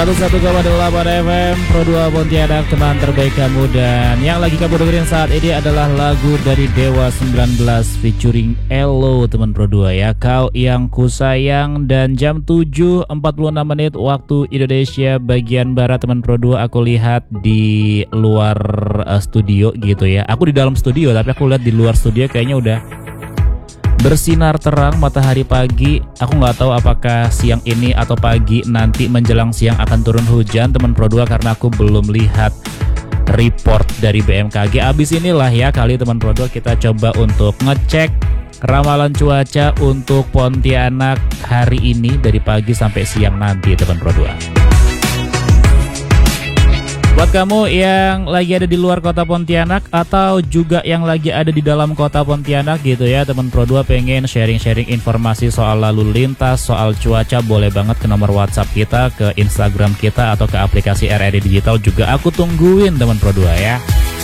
101,8 FM Pro 2 Pontianak, teman terbaik kamu. Dan yang lagi kamu dengerin saat ini adalah lagu dari Dewa 19 featuring Elo, teman Pro 2 ya. Kau yang ku sayang. Dan jam 7.46 menit waktu Indonesia bagian Barat, teman Pro 2. Aku lihat di luar studio gitu ya. Aku di dalam studio, tapi aku lihat di luar studio kayaknya udah bersinar terang matahari pagi. Aku nggak tahu apakah siang ini atau pagi nanti menjelang siang akan turun hujan, teman Pro 2, karena aku belum lihat report dari BMKG. Abis inilah ya kali teman Pro 2 kita coba untuk ngecek ramalan cuaca untuk Pontianak hari ini dari pagi sampai siang nanti, teman Pro 2. Buat kamu yang lagi ada di luar kota Pontianak atau juga yang lagi ada di dalam kota Pontianak gitu ya, teman Pro 2 pengen sharing-sharing informasi soal lalu lintas, soal cuaca, boleh banget ke nomor WhatsApp kita, ke Instagram kita, atau ke aplikasi RRI Digital juga. Aku tungguin teman Pro 2 ya.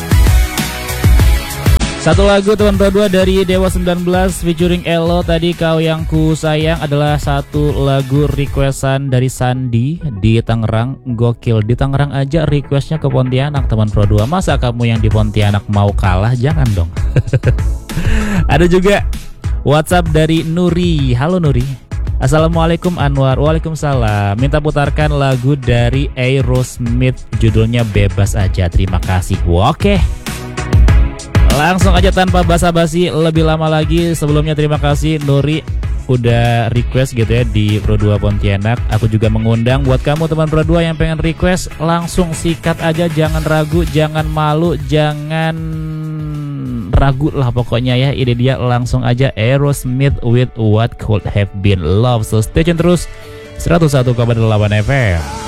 Satu lagu teman Pro 2 dari Dewa 19 featuring Elo tadi, Kau Yang Ku Sayang, adalah satu lagu requestan dari Sandi di Tangerang. Gokil, di Tangerang aja requestnya ke Pontianak, teman Pro 2. Masa kamu yang di Pontianak mau kalah? Jangan dong. Ada juga WhatsApp dari Nuri. Halo Nuri. Assalamualaikum Anwar. Waalaikumsalam. Minta putarkan lagu dari Aerosmith, judulnya Bebas Aja. Terima kasih. Oke, langsung aja tanpa basa-basi lebih lama lagi. Sebelumnya terima kasih Nuri udah request gitu ya di Pro 2 Pontianak. Aku juga mengundang buat kamu teman Pro 2 yang pengen request, langsung sikat aja, jangan ragu, jangan malu, jangan ragu lah pokoknya ya. Ini dia, langsung aja Aerosmith with What Could Have Been Love. So stay tune terus 101,8 FM.